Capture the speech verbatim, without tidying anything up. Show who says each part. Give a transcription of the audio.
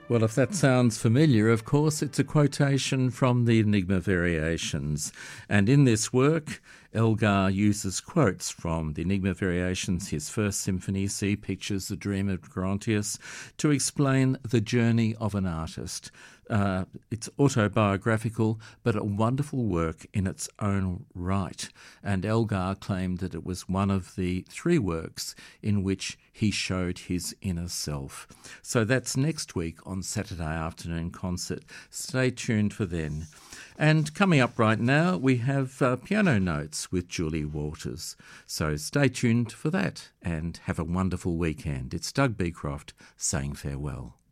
Speaker 1: Well, if that sounds familiar, of course, it's a quotation from the Enigma Variations. And in this work, Elgar uses quotes from the Enigma Variations, his first symphony, See Pictures, The Dream of Gerontius, to explain the journey of an artist. Uh, it's autobiographical, but a wonderful work in its own right. And Elgar claimed that it was one of the three works in which he showed his inner self. So that's next week on Saturday Afternoon Concert. Stay tuned for then. And coming up right now, we have uh, Piano Notes with Julie Walters. So stay tuned for that and have a wonderful weekend. It's Doug Beecroft saying farewell.